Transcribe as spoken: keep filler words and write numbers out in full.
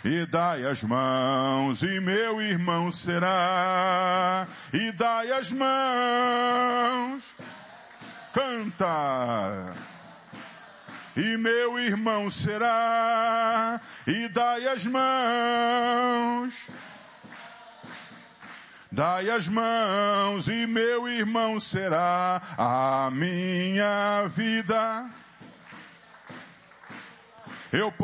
e dai as mãos, e meu irmão será, e dai as mãos, canta, e meu irmão será, e dai as mãos, dai as mãos, e meu irmão será a minha vida. Eu